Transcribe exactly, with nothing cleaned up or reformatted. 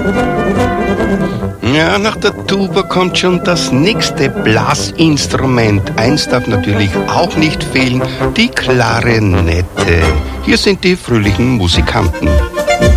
Ja, nach der Tuba kommt schon das nächste Blasinstrument. Eins darf natürlich auch nicht fehlen, die Klarinette. Hier sind die fröhlichen Musikanten.